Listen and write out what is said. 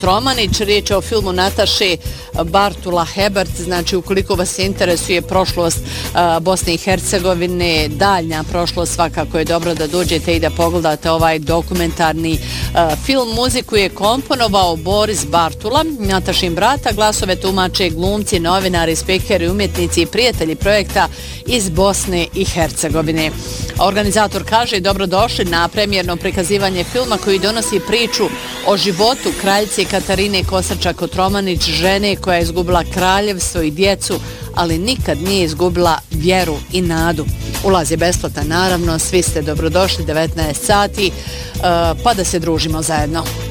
Kotromanić. Riječ je o filmu Nataše Bartula Hebert. Znači, ukoliko vas interesuje prošlost Bosne i Hercegovine, daljnja prošlost, svakako je dobro da dođete i da pogledate ovaj dokumentarni film. Muziku je komponovao Boris Bartula, Natašin brata. Glasove tumače glumci, novinari, spekeri, umjetnici i prijatelji projekta iz Bosne i Hercegovine. Organizator kaže: dobrodošli na premijerno prikazivanje filma koji donosi priču o životu kraljice Katarine Kosača-Kotromanić, žene koja je izgubila kraljevstvo i djecu, ali nikad nije izgubila vjeru i nadu. Ulaz je besplatan, naravno, svi ste dobrodošli, 19 sati, pa da se družimo zajedno.